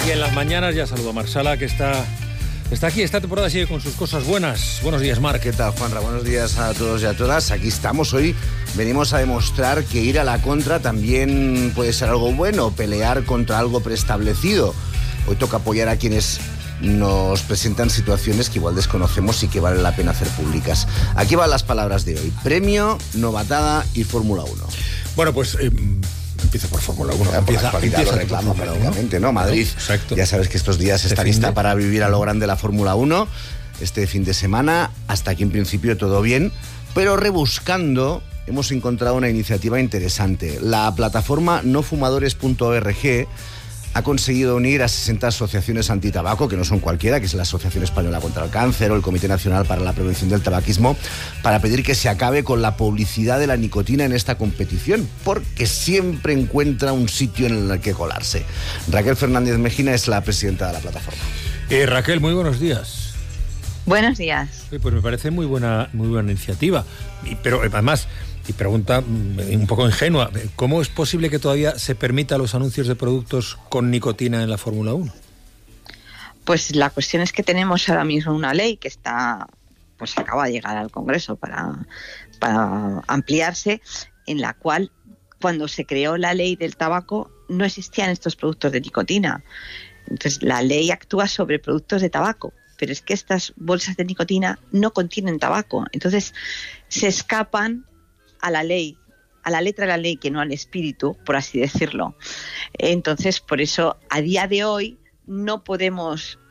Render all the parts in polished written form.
Y en las mañanas ya saludo a Marc Sala, que está aquí. Esta temporada sigue con sus cosas buenas. Buenos días, Marc. ¿Qué tal, Juanra? Buenos días a todos y a todas. Aquí estamos hoy. Venimos a demostrar que ir a la contra también puede ser algo bueno, pelear contra algo preestablecido. Hoy toca apoyar a quienes nos presentan situaciones que igual desconocemos y que vale la pena hacer públicas. Aquí van las palabras de hoy. Premio, novatada y Fórmula 1. Bueno, pues empieza por Fórmula 1. Empieza lo reclamo prácticamente, ¿no? Madrid, exacto. Ya sabes que estos días está lista para vivir a lo grande la Fórmula 1. Este fin de semana, hasta aquí en principio todo bien, pero rebuscando hemos encontrado una iniciativa interesante. La plataforma nofumadores.org ha conseguido unir a 60 asociaciones antitabaco, que no son cualquiera, que es la Asociación Española contra el Cáncer o el Comité Nacional para la Prevención del Tabaquismo, para pedir que se acabe con la publicidad de la nicotina en esta competición, porque siempre encuentra un sitio en el que colarse. Raquel Fernández Mejina es la presidenta de la plataforma. Raquel, muy buenos días. Buenos días. Pues me parece muy buena iniciativa. Pero además, y pregunta un poco ingenua, ¿cómo es posible que todavía se permita los anuncios de productos con nicotina en la Fórmula 1? Pues la cuestión es que tenemos ahora mismo una ley que acaba de llegar al Congreso para ampliarse, en la cual, cuando se creó la ley del tabaco, no existían estos productos de nicotina. Entonces, la ley actúa sobre productos de tabaco, pero es que estas bolsas de nicotina no contienen tabaco. Entonces, se escapan a la ley, a la letra de la ley, que no al espíritu, por así decirlo. Entonces, por eso, a día de hoy, no podemos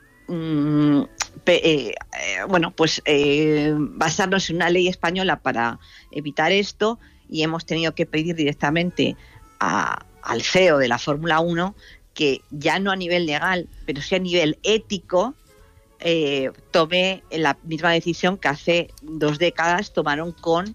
basarnos en una ley española para evitar esto, y hemos tenido que pedir directamente al CEO de la Fórmula 1 que, ya no a nivel legal, pero sí a nivel ético, tome la misma decisión que hace 2 décadas tomaron con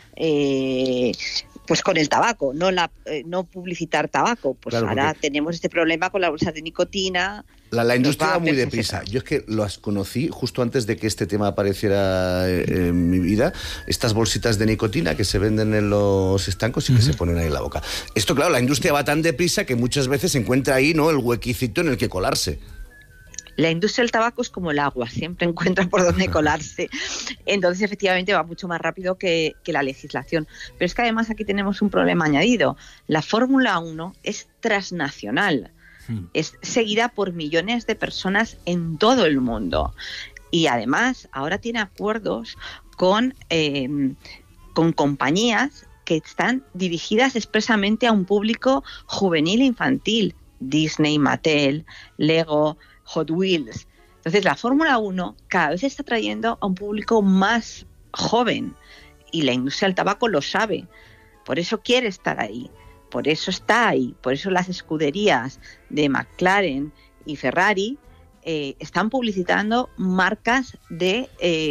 el tabaco, no publicitar tabaco. Pues claro, ahora tenemos este problema con las bolsas de nicotina. La industria va muy deprisa. Yo es que las conocí justo antes de que este tema apareciera en mi vida. Estas bolsitas de nicotina que se venden en los estancos y que se ponen ahí en la boca. Esto, claro, la industria va tan deprisa que muchas veces se encuentra ahí, ¿no?, el huequicito en el que colarse. La industria del tabaco es como el agua, siempre encuentra por dónde colarse. Entonces, efectivamente, va mucho más rápido que la legislación. Pero es que además aquí tenemos un problema añadido. La Fórmula 1 es transnacional. Es seguida por millones de personas en todo el mundo. Y además, ahora tiene acuerdos con compañías que están dirigidas expresamente a un público juvenil e infantil. Disney, Mattel, Lego, Hot Wheels. Entonces, la Fórmula 1 cada vez está trayendo a un público más joven, y la industria del tabaco lo sabe. Por eso quiere estar ahí, por eso está ahí, por eso las escuderías de McLaren y Ferrari están publicitando marcas de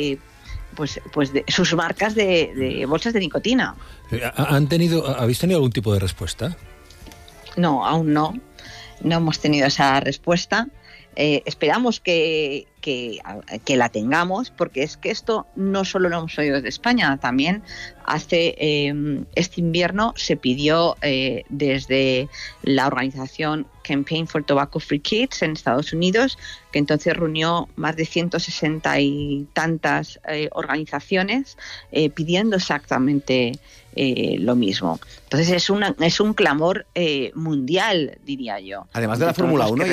sus marcas de bolsas de nicotina. ¿Habéis tenido algún tipo de respuesta? No, aún no. No hemos tenido esa respuesta. Esperamos que la tengamos, porque es que esto no solo lo hemos oído desde España, también este invierno se pidió desde la organización Campaign for Tobacco Free Kids en Estados Unidos, que entonces reunió más de 160 y tantas organizaciones pidiendo exactamente lo mismo. Entonces es un clamor mundial, diría yo. Además de la Fórmula 1,